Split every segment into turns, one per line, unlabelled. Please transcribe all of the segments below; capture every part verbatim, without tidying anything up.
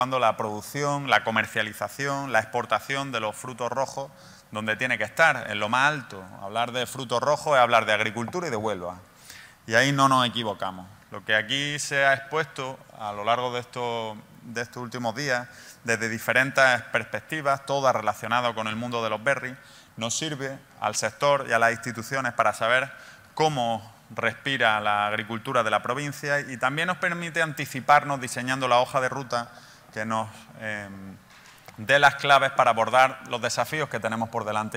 la producción, la comercialización, la exportación de los frutos rojos donde tiene que estar, en lo más alto. Hablar de frutos rojos es hablar de agricultura y de Huelva. Y ahí no nos equivocamos. Lo que aquí se ha expuesto a lo largo de estos, de estos últimos días, desde diferentes perspectivas, todas relacionadas con el mundo de los berries, nos sirve al sector y a las instituciones para saber cómo respira la agricultura de la provincia y también nos permite anticiparnos diseñando la hoja de ruta que nos eh, dé las claves para abordar los desafíos que tenemos por delante.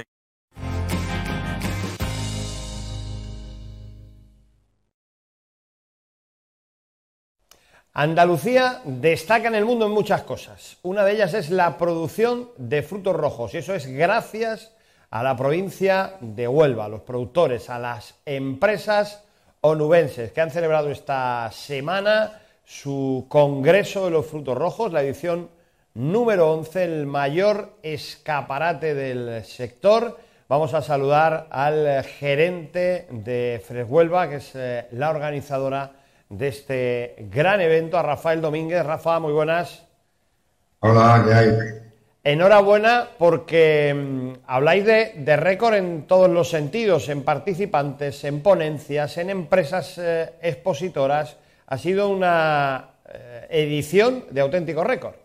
Andalucía destaca en el mundo en muchas cosas. Una de ellas es la producción de frutos rojos y eso es gracias a la provincia de Huelva, a los productores, a las empresas onubenses que han celebrado esta semana su Congreso de los Frutos Rojos, la edición número once, el mayor escaparate del sector. Vamos a saludar al gerente de Freshuelva, que es eh, la organizadora de este gran evento, a Rafael Domínguez. Rafa, muy buenas.
Hola, ¿qué hay?
Enhorabuena porque mmm, habláis de, de récord en todos los sentidos, en participantes, en ponencias, en empresas eh, expositoras. Ha sido una eh, edición de auténtico récord.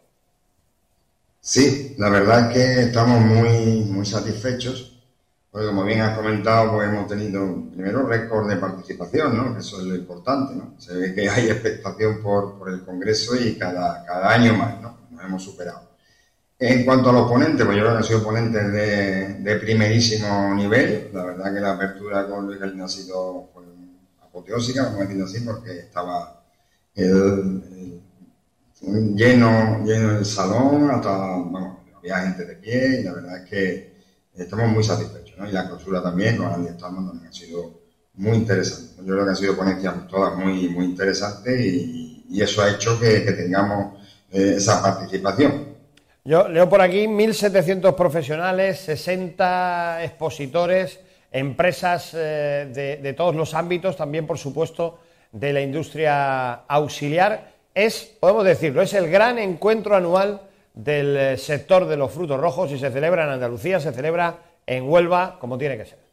Sí, la verdad es que estamos muy, muy satisfechos, porque como bien has comentado, pues hemos tenido primero récord de participación, ¿no? Que eso es lo importante, ¿no? Se ve que hay expectación por, por el Congreso y cada, cada año más, ¿no? Nos hemos superado. En cuanto a los ponentes, pues yo creo que han sido ponentes de, de primerísimo nivel. La verdad que la apertura con Luis Galindo ha sido pues, apoteósica, vamos a decirlo así, porque estaba el, el, lleno, lleno el salón, hasta, bueno, había gente de pie y la verdad es que estamos muy satisfechos, ¿no? Y la clausura también, con Andy Stallman, también ha sido muy interesante. Yo creo que han sido ponencias todas muy, muy interesantes y, y eso ha hecho que, que tengamos eh, esa participación.
Yo leo por aquí mil setecientos profesionales, sesenta expositores, empresas eh, de, de todos los ámbitos, también por supuesto de la industria auxiliar. Es, podemos decirlo, es el gran encuentro anual del sector de los frutos rojos y se celebra en Andalucía, se celebra en Huelva, como tiene que ser.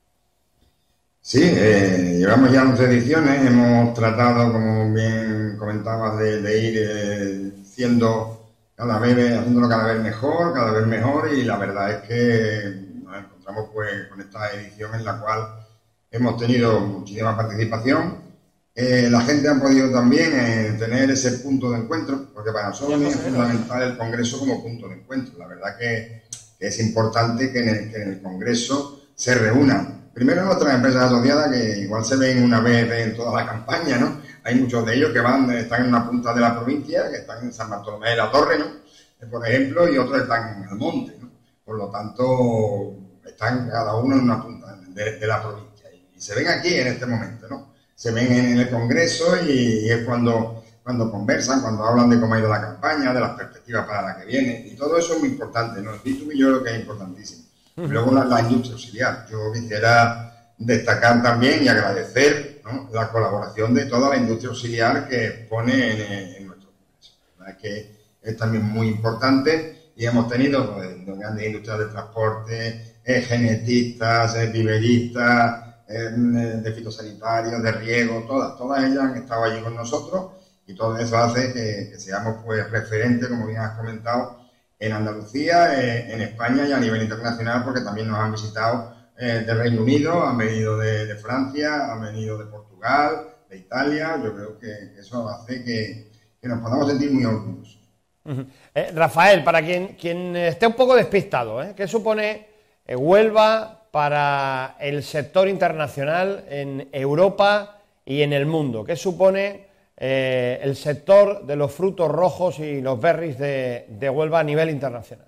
Sí, eh, llevamos ya once ediciones, hemos tratado, como bien comentabas, de, de ir eh, siendo... cada vez, haciéndolo cada vez mejor, cada vez mejor y la verdad es que nos encontramos pues con esta edición en la cual hemos tenido muchísima participación. Eh, la gente ha podido también eh, tener ese punto de encuentro, porque para nosotros es fundamental el Congreso como punto de encuentro. La verdad que, que es importante que en, el, que en el Congreso se reúnan. Primero nuestras empresas asociadas, que igual se ven una vez en toda la campaña, ¿no? Hay muchos de ellos que van, están en una punta de la provincia, que están en San Bartolomé de la Torre, ¿no? Por ejemplo, y otros están en Almonte, ¿no? Por lo tanto, están cada uno en una punta de, de la provincia. Y, y se ven aquí en este momento, ¿no? Se ven en el Congreso y, y es cuando, cuando conversan, cuando hablan de cómo ha ido la campaña, de las perspectivas para la que viene. Y todo eso es muy importante, ¿no? El B dos B yo creo que es importantísimo. Y luego la, la industria auxiliar. Yo quisiera destacar también y agradecer, ¿no?, la colaboración de toda la industria auxiliar que pone en, en nuestro Congreso. La verdad es que es también muy importante y hemos tenido pues, grandes industrias de transporte, eh, genetistas, eh, viveristas, eh, de fitosanitarios, de riego, todas, todas ellas han estado allí con nosotros y todo eso hace que, que seamos pues referentes, como bien has comentado, en Andalucía, eh, en España y a nivel internacional, porque también nos han visitado eh, de Reino Unido, han venido de, de Francia, han venido de Portugal, de Italia. Yo creo que, que eso hace que, que nos podamos sentir muy orgullosos.
Uh-huh. eh, Rafael, para quien, quien esté un poco despistado, ¿eh? ¿Qué supone eh, Huelva para el sector internacional en Europa y en el mundo? ¿Qué supone eh, el sector de los frutos rojos y los berries de, de Huelva a nivel internacional?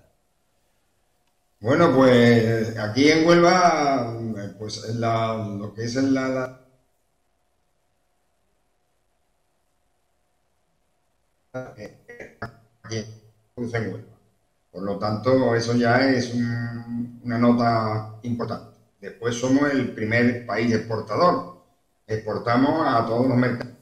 Bueno, pues aquí en Huelva, pues la, lo que es la, la aquí produce en Huelva. Por lo tanto, eso ya es un, una nota importante. Después somos el primer país exportador. Exportamos a todos los mercados